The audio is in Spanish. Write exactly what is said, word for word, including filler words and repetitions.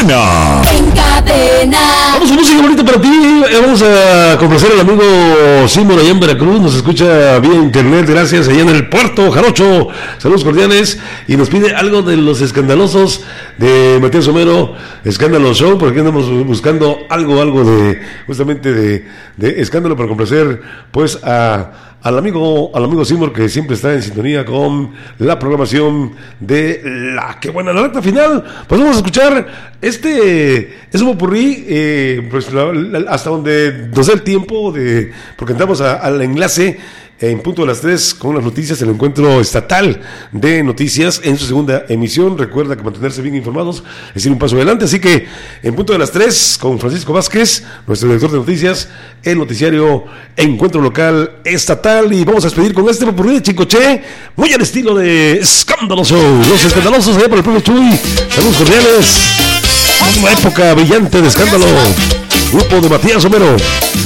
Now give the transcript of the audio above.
cadena. En cadena. Vamos a música bonita para ti. Vamos a complacer al amigo Simón allá en Veracruz. Nos escucha vía internet, gracias, allá en el Puerto Jarocho. Saludos cordiales. Y nos pide algo de los escandalosos de Matías Homero, Escándalo Show, porque andamos buscando algo, algo de, justamente de, de escándalo para complacer, pues, a... Al amigo, al amigo Simón, que siempre está en sintonía con la programación de la que buena, la recta final. Pues vamos a escuchar este, es un popurrí, eh, pues la, la, hasta donde nos da el tiempo de, porque entramos a, al enlace en punto de las tres con las noticias, el encuentro estatal de noticias en su segunda emisión. Recuerda que mantenerse bien informados es ir un paso adelante, así que en punto de las tres con Francisco Vázquez, nuestro director de noticias, el noticiario Encuentro Local Estatal, y vamos a despedir con este popurrí de Chicoche, muy al estilo de Escándalo Show, los escandalosos allá por el pueblo Chuy. Saludos cordiales, una época brillante de escándalo, grupo de Matías Homero.